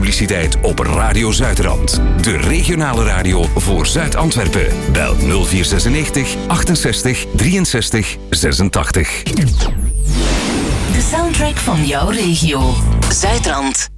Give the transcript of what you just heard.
publiciteit op Radio Zuidrand. De regionale radio voor Zuid-Antwerpen. Bel 0496 68 63 86. De soundtrack van jouw regio. Zuidrand.